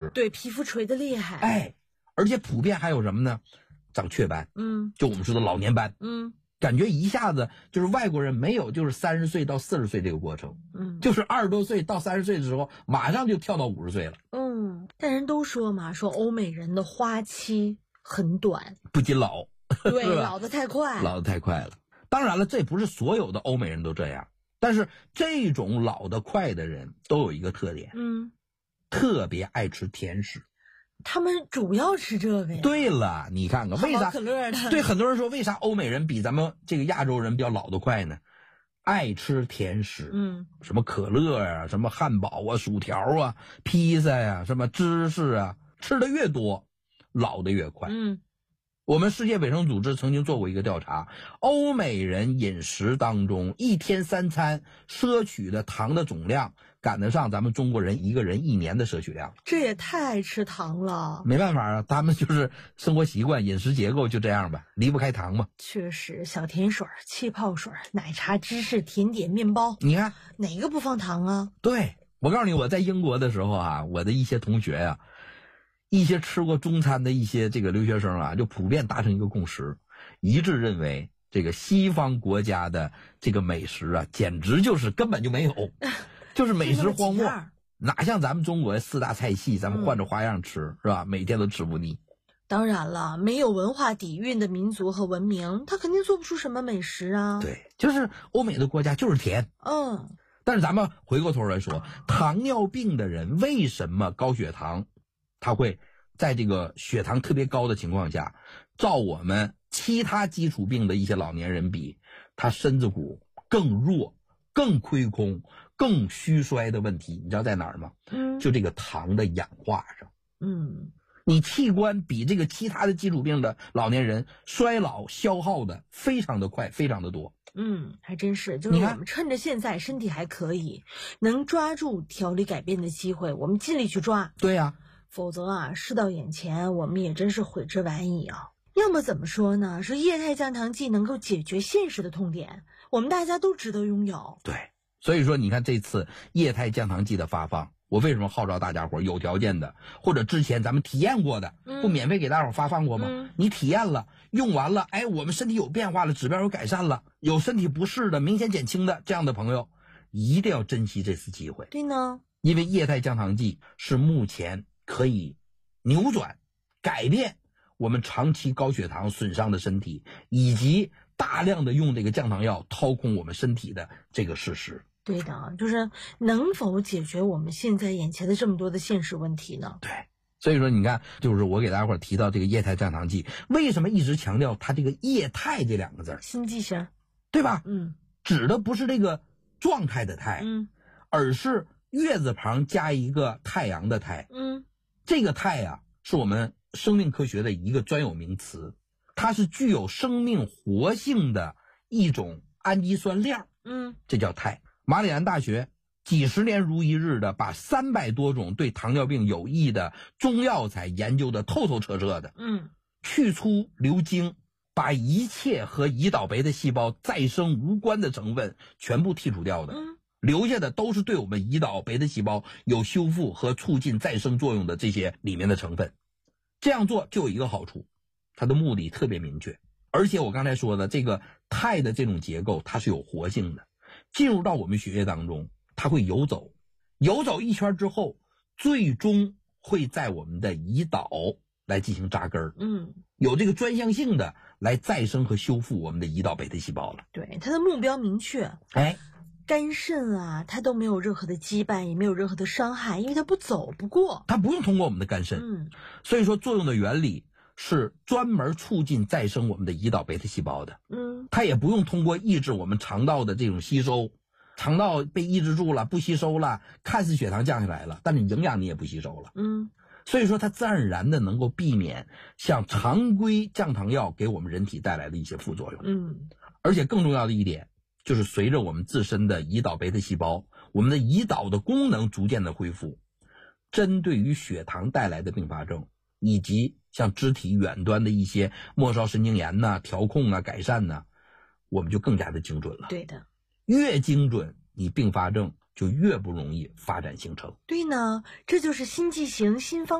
迟， 对，皮肤垂得厉害， 哎，而且普遍还有什么呢？长雀斑，就我们说的老年斑，感觉一下子就是外国人没有就是30岁到40岁这个过程，就是20多岁到30岁的时候，马上就跳到50岁了。 但人都说嘛，说欧美人的花期很短， 不仅老， 对，老得太快， 老得太快了。当然了，这不是所有的欧美人都这样，但是这种老得快的人都有一个特点，特别爱吃甜食。 他们主要吃这个呀。 对了，你看看为啥？ 可乐的。 对，很多人说为啥欧美人比咱们这个亚洲人比较老得快呢？爱吃甜食，什么可乐啊，什么汉堡啊，薯条啊，披萨呀，什么芝士啊，吃的越多，老得越快。我们世界卫生组织曾经做过一个调查，欧美人饮食当中1天3餐摄取的糖的总量赶得上咱们中国人一个人1年的摄取量。 这也太爱吃糖了。 没办法啊，他们就是生活习惯饮食结构就这样吧，离不开糖嘛。 确实，小甜水、气泡水、奶茶、芝士、甜点、面包， 你看哪个不放糖啊？ 对，我告诉你，我在英国的时候啊，我的一些同学啊，一些吃过中餐的一些这个留学生啊，就普遍达成一个共识，一致认为这个西方国家的这个美食啊，简直就是根本就没有，就是美食荒漠，哪像咱们中国4大菜系，咱们换着花样吃，是吧？每天都吃不腻。 当然了，没有文化底蕴的民族和文明，他肯定做不出什么美食啊。 对，就是欧美的国家就是甜。但是咱们回过头来说，糖尿病的人为什么高血糖？他会在这个血糖特别高的情况下，照我们其他基础病的一些老年人比，他身子骨更弱、更亏空、更虚衰的问题，你知道在哪儿吗？就这个糖的氧化上。你器官比这个其他的基础病的老年人衰老消耗的非常的快，非常的多。 还真是，就是我们趁着现在身体还可以，能抓住调理改变的机会，我们尽力去抓。 对呀。 否则啊，事到眼前，我们也真是悔之晚矣啊。要么怎么说呢？是液态降糖剂能够解决现实的痛点，我们大家都值得拥有。 对，所以说你看这次液态降糖剂的发放，我为什么号召大家伙有条件的，或者之前咱们体验过的，不免费给大伙发放过吗？你体验了，用完了，哎，我们身体有变化了，指标有改善了，有身体不适的明显减轻的这样的朋友，一定要珍惜这次机会。 对呢， 因为液态降糖剂是目前可以扭转、改变我们长期高血糖损伤的身体，以及大量的用这个降糖药掏空我们身体的这个事实。 对的，就是能否解决我们现在眼前的这么多的现实问题呢？ 对，所以说你看，就是我给大家伙提到这个液态降糖剂，为什么一直强调它这个液态这2个字？ 新剂型， 对吧？指的不是这个状态的态，而是月字旁加一个太阳的太。这个肽啊，是我们生命科学的一个专有名词，它是具有生命活性的一种氨基酸链，这叫肽。马里兰大学几十年如一日的把300多种对糖尿病有益的中药材研究的透透彻彻的，去粗留精，把一切和胰岛酶的细胞再生无关的成分全部剔除掉的。留下的都是对我们胰岛酶的细胞有修复和促进再生作用的这些里面的成分。这样做就有一个好处，它的目的特别明确，而且我刚才说的这个肽的这种结构它是有活性的，进入到我们血液当中，它会游走一圈之后，最终会在我们的胰岛来进行扎根，有这个专项性的来再生和修复我们的胰岛贝塔细胞了。 对，它的目标明确。肝肾啊，它都没有任何的羁绊，也没有任何的伤害，因为它不走不过， 它不用通过我们的肝肾。所以说作用的原理是专门促进再生我们的胰岛贝塔细胞的。它也不用通过抑制我们肠道的这种吸收，肠道被抑制住了，不吸收了，看似血糖降下来了，但是营养你也不吸收了。所以说它自然而然的能够避免像常规降糖药给我们人体带来的一些副作用。而且更重要的一点，就是随着我们自身的胰岛贝塔细胞，我们的胰岛的功能逐渐的恢复，针对于血糖带来的并发症，以及像肢体远端的一些末梢神经炎呐、调控啊、改善呐，我们就更加的精准了。 对的， 越精准，你并发症就越不容易发展形成。 对呢，这就是新剂型新方